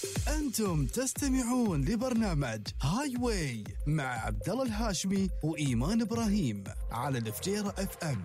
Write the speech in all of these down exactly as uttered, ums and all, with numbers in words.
أنتم تستمعون لبرنامج هاي واي مع عبد الله الهاشمي وإيمان إبراهيم على الفجيرة اف ام.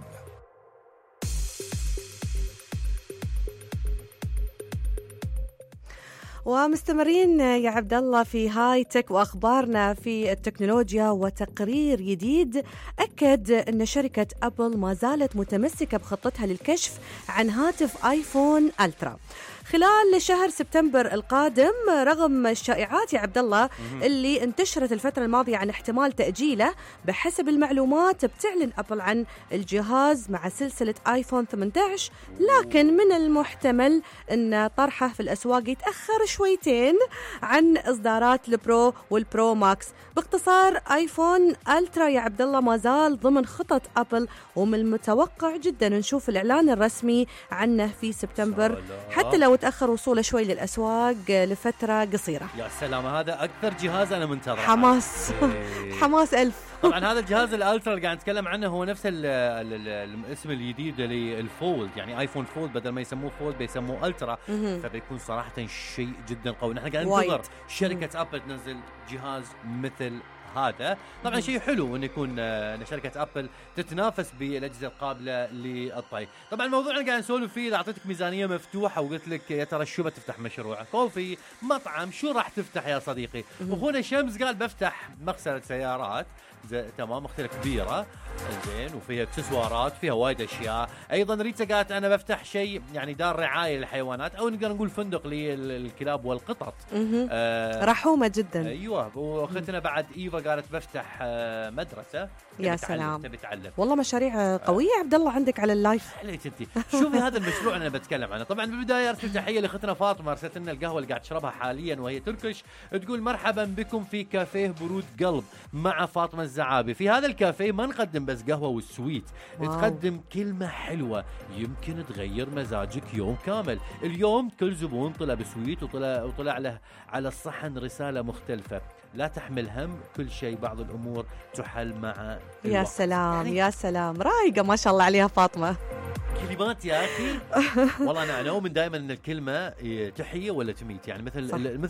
ومستمرين يا عبد الله في هاي تك واخبارنا في التكنولوجيا، وتقرير جديد اكد ان شركه ابل ما زالت متمسكه بخطتها للكشف عن هاتف ايفون الترا خلال شهر سبتمبر القادم، رغم الشائعات يا عبد الله اللي انتشرت الفترة الماضية عن احتمال تأجيله. بحسب المعلومات بتعلن أبل عن الجهاز مع سلسلة آيفون ثمانية عشر، لكن من المحتمل أن طرحه في الأسواق يتأخر شويتين عن إصدارات البرو والبرو ماكس. باختصار آيفون الترا يا عبد الله ما زال ضمن خطط أبل، ومن المتوقع جدا نشوف الإعلان الرسمي عنه في سبتمبر، حتى لو تأخر وصوله شوي للأسواق لفترة قصيرة. يا سلام، هذا أكثر جهاز أنا منتظره. حماس حماس ألف. طبعا هذا الجهاز الألترا اللي قاعد نتكلم عنه هو نفس ال ال ال الاسم الجديد للفولد، يعني آيفون فولد بدل ما يسموه فولد بيسموه ألترا، فبيكون صراحة شيء جدا قوي. نحن قاعد ننتظر شركة أبل تنزل جهاز مثل هذا. طبعا شيء حلو ان يكون ان شركه ابل تتنافس بالاجهزه القابله للطي. طبعا الموضوع اللي قاعد نسولف فيه، اذا اعطيتك ميزانيه مفتوحه وقلت لك يا ترى شو بتفتح مشروع كوفي مطعم، شو راح تفتح يا صديقي؟ اخونا شمس قال بفتح مغسله سيارات، تمام، مختلف كبيره زين وفيها اكسسوارات، فيها وايد اشياء. ايضا ريتا قالت انا بفتح شيء يعني دار رعايه للحيوانات، او نقدر نقول فندق للكلاب والقطط. آه رحومه جدا. ايوه. واختنا بعد ايفا قالت بفتح آه مدرسه. يا سلام، تبي تعلم. والله مشاريع قويه يا عبد الله عندك على اللايف. حليت انت. شوفي هذا المشروع انا بتكلم عنه. طبعا بالبدايه ارسل تحيه لاختنا فاطمه، ارسلت لنا القهوه اللي قاعد تشربها حاليا وهي تركش، تقول مرحبا بكم في كافيه برود قلب مع فاطمه الزعابي. في هذا الكافيه ما نقدم بس قهوه والسويت، واو. تقدم كلمه حلوه يمكن تغير مزاجك يوم كامل. اليوم كل زبون طلع بسويت وطلع وطلع له على الصحن رساله مختلفه، لا تحمل هم، كل شيء بعض الامور تحل مع الوقت. يا سلام يعني يا سلام، رايقه ما شاء الله عليها فاطمه. كلمات يا اخي والله انا اؤمن دائما ان الكلمه تحيه ولا تميت، يعني مثل